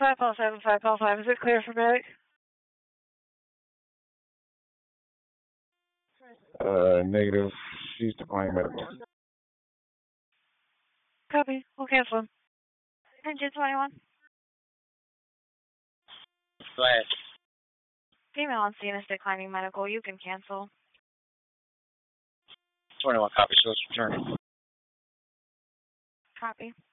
5 call 7, 5 call 5. Is it clear for medic? Negative. She's declining medical. Copy. We'll cancel him. Engine 21. Go ahead. Female on scene is declining medical. You can cancel. 21 copy, so it's returning. Copy.